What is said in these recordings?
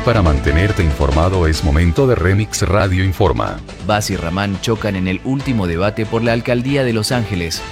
para mantenerte informado es momento de Remix Radio Informa. Bass y Rahman chocan en el último debate por la alcaldía de Los Ángeles.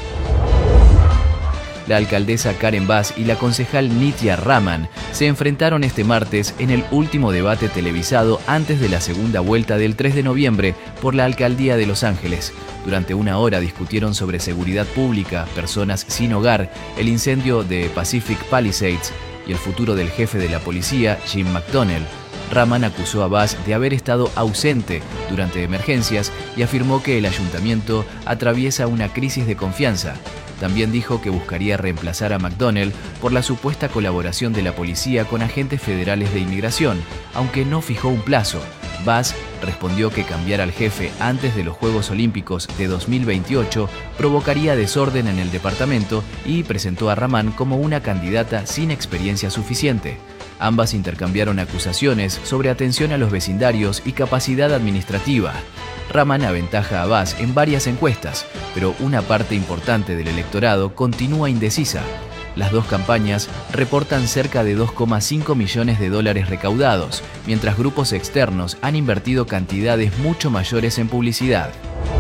La alcaldesa Karen Bass y la concejal Nitya Rahman se enfrentaron este martes en el último debate televisado antes de la segunda vuelta del 3 de noviembre por la alcaldía de Los Ángeles. Durante una hora discutieron sobre seguridad pública, personas sin hogar, el incendio de Pacific Palisades y el futuro del jefe de la policía, Jim McDonnell. Rahman acusó a Bass de haber estado ausente durante emergencias y afirmó que el ayuntamiento atraviesa una crisis de confianza. También dijo que buscaría reemplazar a McDonnell por la supuesta colaboración de la policía con agentes federales de inmigración, aunque no fijó un plazo. Bass respondió que cambiar al jefe antes de los Juegos Olímpicos de 2028 provocaría desorden en el departamento y presentó a Rahman como una candidata sin experiencia suficiente. Ambas intercambiaron acusaciones sobre atención a los vecindarios y capacidad administrativa. Rahman aventaja a Bass en varias encuestas, pero una parte importante del electorado continúa indecisa. Las dos campañas reportan cerca de $2,5 millones recaudados, mientras grupos externos han invertido cantidades mucho mayores en publicidad.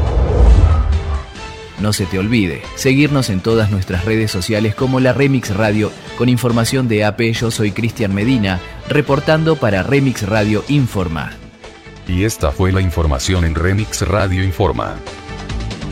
No se te olvide seguirnos en todas nuestras redes sociales como la Remix Radio. Con información de AP, yo soy Cristian Medina, reportando para Remix Radio Informa. Y esta fue la información en Remix Radio Informa.